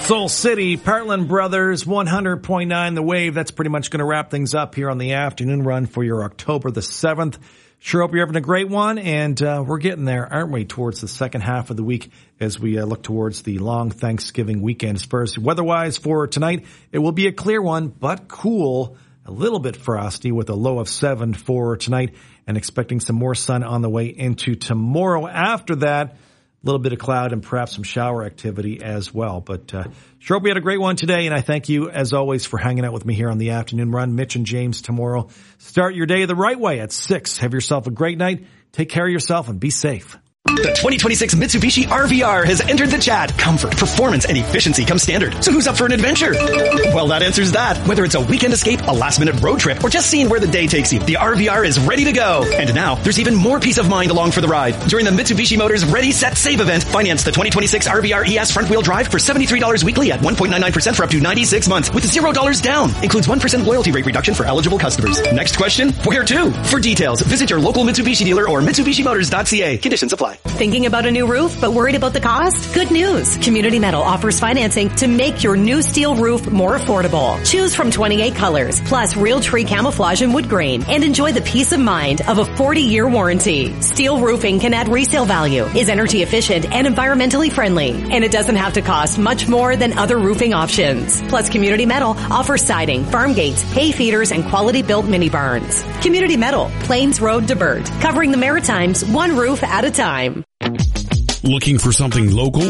Soul City, Parkland Brothers, 100.9 The Wave. That's pretty much going to wrap things up here on the afternoon run for your October the 7th. Sure hope you're having a great one, and we're getting there, aren't we, towards the second half of the week as we look towards the long Thanksgiving weekend. First, weather-wise for tonight, it will be a clear one, but cool, a little bit frosty with a low of 7 for tonight, and expecting some more sun on the way into tomorrow. After that, a little bit of cloud and perhaps some shower activity as well. But sure hope we had a great one today, and I thank you, as always, for hanging out with me here on the afternoon run. Mitch and James tomorrow. Start your day the right way at 6. Have yourself a great night. Take care of yourself and be safe. The 2026 Mitsubishi RVR has entered the chat. Comfort, performance, and efficiency come standard. So who's up for an adventure? Well, that answers that. Whether it's a weekend escape, a last-minute road trip, or just seeing where the day takes you, the RVR is ready to go. And now, there's even more peace of mind along for the ride. During the Mitsubishi Motors Ready, Set, Save event, finance the 2026 RVR ES front-wheel drive for $73 weekly at 1.99% for up to 96 months with $0 down. Includes 1% loyalty rate reduction for eligible customers. Next question, where to? For details, visit your local Mitsubishi dealer or MitsubishiMotors.ca. Conditions apply. Thinking about a new roof but worried about the cost? Good news. Community Metal offers financing to make your new steel roof more affordable. Choose from 28 colors, plus real tree camouflage and wood grain, and enjoy the peace of mind of a 40-year warranty. Steel roofing can add resale value, is energy efficient and environmentally friendly, and it doesn't have to cost much more than other roofing options. Plus, Community Metal offers siding, farm gates, hay feeders, and quality-built mini barns. Community Metal, Plains Road to Burt, covering the Maritimes one roof at a time. Looking for something local